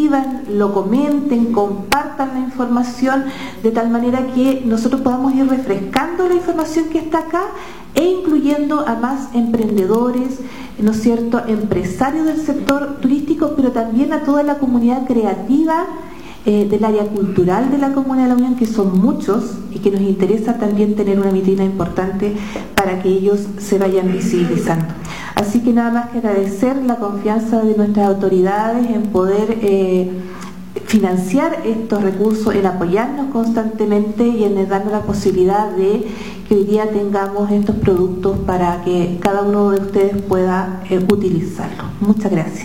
escriban, lo comenten, compartan la información, de tal manera que nosotros podamos ir refrescando la información que está acá e incluyendo a más emprendedores, ¿no es cierto?, empresarios del sector turístico, pero también a toda la comunidad creativa del área cultural de la Comuna de la Unión, que son muchos y que nos interesa también tener una vitrina importante para que ellos se vayan visibilizando. Así que nada más que agradecer la confianza de nuestras autoridades en poder financiar estos recursos, en apoyarnos constantemente y en darnos la posibilidad de que hoy día tengamos estos productos para que cada uno de ustedes pueda utilizarlos. Muchas gracias.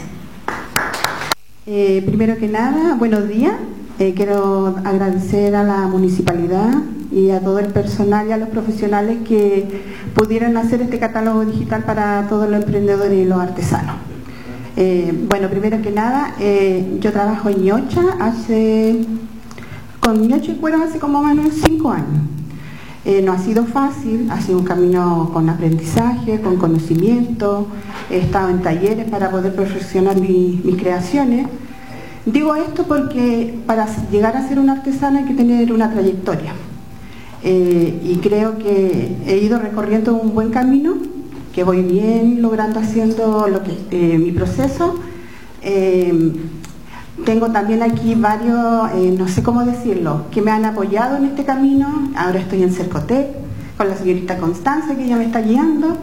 Primero que nada, buenos días. Quiero agradecer a la municipalidad y a todo el personal y a los profesionales que pudieron hacer este catálogo digital para todos los emprendedores y los artesanos. Bueno, primero que nada, yo trabajo en ñocha con ñocha y cuero hace como más o menos 5 años. No ha sido fácil, ha sido un camino con aprendizaje, con conocimiento. He estado en talleres para poder perfeccionar mis creaciones. Digo esto porque para llegar a ser un artesano hay que tener una trayectoria. Y creo que he ido recorriendo un buen camino, que voy bien logrando haciendo mi proceso. Tengo también aquí varios, no sé cómo decirlo, que me han apoyado en este camino. Ahora estoy en Cercotec con la señorita Constanza, que ella me está guiando.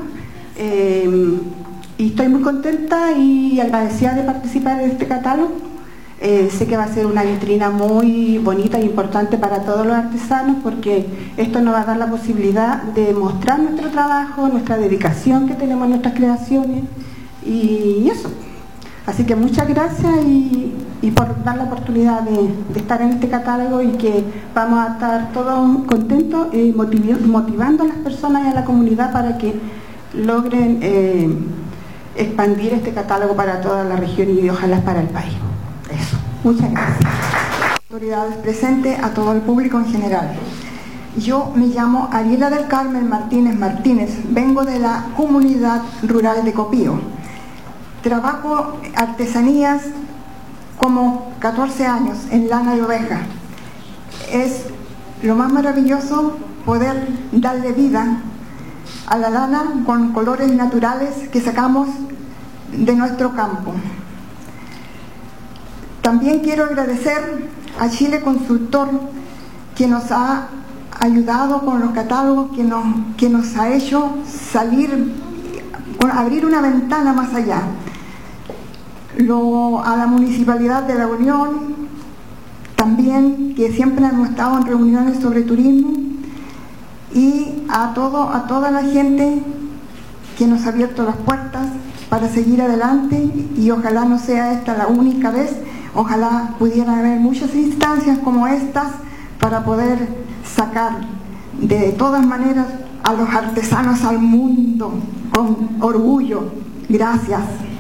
Y estoy muy contenta y agradecida de participar en este catálogo. Sé que va a ser una vitrina muy bonita e importante para todos los artesanos, porque esto nos va a dar la posibilidad de mostrar nuestro trabajo, nuestra dedicación que tenemos en nuestras creaciones y eso. Así que muchas gracias y por dar la oportunidad de estar en este catálogo, y que vamos a estar todos contentos motivando a las personas y a la comunidad para que logren expandir este catálogo para toda la región y ojalá para el país. Eso. Muchas gracias. Autoridades presentes, a todo el público en general. Yo me llamo Ariela del Carmen Martínez, vengo de la comunidad rural de Copío. Trabajo artesanías como 14 años en lana y oveja. Es lo más maravilloso poder darle vida a la lana con colores naturales que sacamos de nuestro campo. También quiero agradecer a Chile Consultor, que nos ha ayudado con los catálogos, que nos ha hecho abrir una ventana más allá. A la Municipalidad de La Unión también, que siempre hemos estado en reuniones sobre turismo, y a toda la gente que nos ha abierto las puertas para seguir adelante, y ojalá no sea esta la única vez. Ojalá pudieran haber muchas instancias como estas para poder sacar de todas maneras a los artesanos al mundo con orgullo. Gracias.